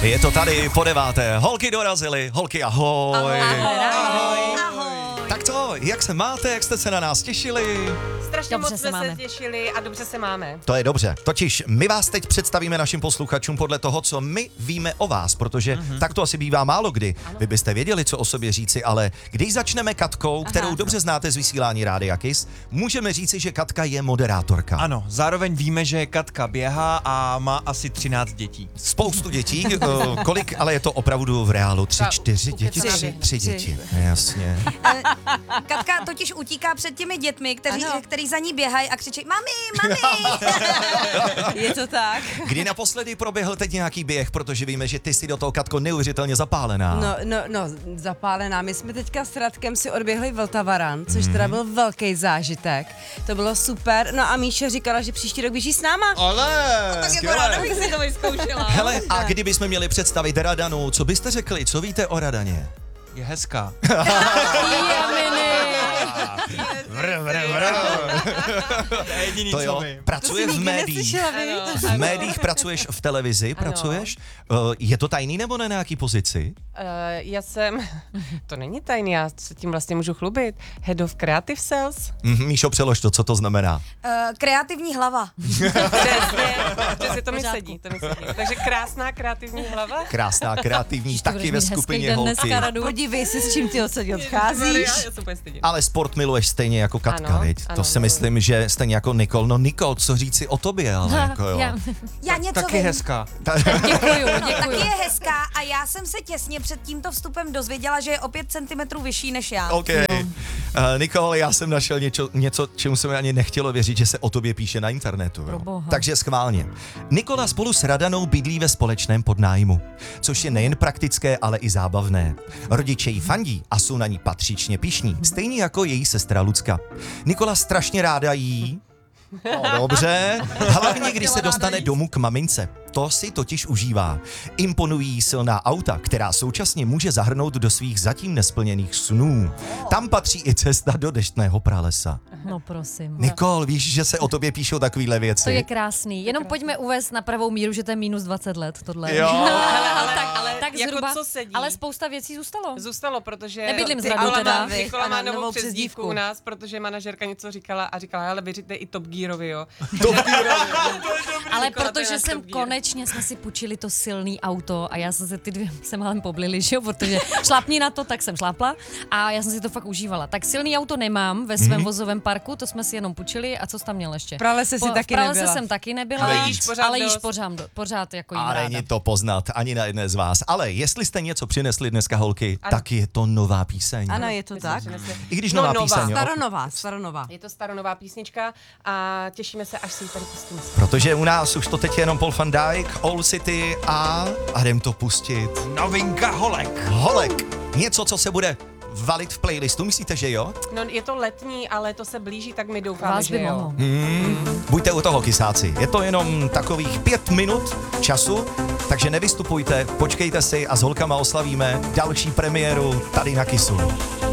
Je to tady po 9. Holky dorazily. Holky, ahoj. Ahoj. Tak co, jak se máte, jak jste se na nás těšili? Strašně Dobře moc se jsme se máme. těšili a dobře se máme. To je dobře. Totiž my vás teď představíme našim posluchačům podle toho, co my víme o vás, protože tak to asi bývá málo kdy. Vy byste věděli, co o sobě říci, ale když začneme Katkou, kterou dobře znáte z vysílání Rádia Kiss, můžeme říci, že Katka je moderátorka. Ano, zároveň víme, že Katka běhá a má asi 13 dětí. Spoustu dětí, kolik, ale je to opravdu v reálu? 3, 4 děti? Tři. 3 děti, jasně. Katka totiž utíká před těmi dětmi, kteří za ní běhají a křičí mami. Je to tak? Kdy naposledy proběhl teď nějaký běh, protože víme, že ty jsi do toho, Katko, neuvěřitelně zapálená. No, zapálená. My jsme teďka s Radkem si odběhli Vltavaran, což teda byl velký zážitek. To bylo super. No a Míša říkala, že příští rok běží s náma. Ale, Tak jako ráda bych si to vyzkoušela. Hele, a kdybychom měli představit Radanu, co byste řekli, co víte o Radaně? Je hezká. Jediný, To jo, co vím. pracuje v médiích. V médiích pracuješ, v televizi pracuješ. Je to tajný nebo na nějaký pozici? Já jsem, to není tajný, já se tím vlastně můžu chlubit, Head of Creative Sales. Míšo, přelož to, co to znamená. Kreativní hlava. Přesně, to mi sedí. Takže krásná kreativní hlava. Krásná, kreativní, taky ve skupině holky. Podívej se, s čím ty odcházíš. Já se úplně stydím. Ale sport miluješ stejně jako Katka, Ano, viď? ano, To si miluji. myslím, že stejně jako Nikol. No Nikol, co říci o tobě, ale jako jo. Já něco Taky vím. hezká. Děkuju. Taky je hezká a já jsem se těsně před tímto vstupem dozvěděla, že je o 5 cm vyšší než já. OK. Nikol, já jsem našel něco, čemu se mi ani nechtělo věřit, že se o tobě píše na internetu. Jo. Proboha. Takže schválně. Nikola spolu s Radanou bydlí ve společném podnájmu, což je nejen praktické, ale i zábavné. Rodiče jí fandí a jsou na ní patřičně pyšní, stejně jako její sestra Lucka. Nikola strašně ráda jí. No, dobře, hlavně když se dostane domů k mamince. To si totiž užívá. Imponují jí silná auta, která současně může zahrnout do svých zatím nesplněných snů. Tam patří i cesta do deštného pralesa. No prosím. Nikol, víš, že se o tobě píšou takovýhle věci? To je krásný. Jenom pojďme uvést na pravou míru, že to je minus 20 let tohle. Jo. Ale tak jako zhruba, co sedí? ale spousta věcí zůstalo. Zůstalo, protože Nebydlím s Ty Radou Nikola teda. Nikola má Ano, novou novou přezdívku přezdívku u nás, protože manažerka něco říkala a říkala, ale věříte i Top Gearovi, jo. Ale Nikola, to je protože náš jsem Top Gear. konečně jsme si půjčili to silný auto a já jsem se ty dvě se málem poblili, že jo, protože šlápni na to, tak jsem šlápla a já jsem si to fakt užívala. Tak silný auto nemám ve svém vozovém parku, to jsme si jenom půjčili a co jsi tam měl ještě? V pralese si V taky pralese nebyla. jsem taky nebyla, Ale jíš pořád dost. pořád jako jím A ráda. není to poznat ani na jedné z vás. Ale jestli jste něco přinesli dneska, holky, tak je to nová píseň. Ano, je to tak. I když No, nová nová. píseň, jo. Staronová. Je to staronová písnička a těšíme se, až si ji tady pustíme. Protože u nás už to teď je jenom Paul van Dijk, Old City a jdem to pustit. Novinka Holek. Holek, něco, co se bude valit v playlistu, myslíte, že jo? No, je to letní, ale to se blíží, tak my doufáme, Vás že by jo. mohlo. Buďte u toho, kysáci. Je to jenom takových 5 minut času, takže nevystupujte, počkejte si a s holkama oslavíme další premiéru tady na Kissu.